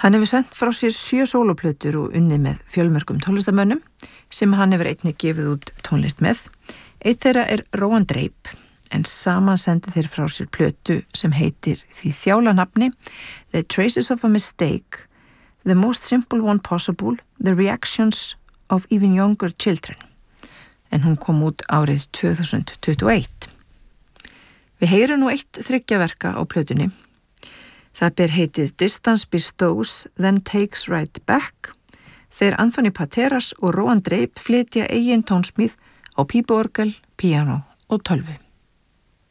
Hann hefur sendt frá sér 7 sólóplötur og unnið með fjölmörgum tónlistarmönnum sem hann hefur einnig gefið út tónlist með. Eitt þeirra Rowan Drape, en saman sendi þeir frá sér plötu sem heitir því þjála nafni The Traces of a Mistake, The Most Simple One Possible, The Reactions of Even Younger Children. En hún kom út árið 2021. Við heyrum nú 1 3 verka á plötunni. Það ber heitið Distance Bestows, Then Takes Right Back. Þeir Anthony Pateras og Rowan Drape flytja eigin tónsmíð á pípuorgel, píanó og tölvu.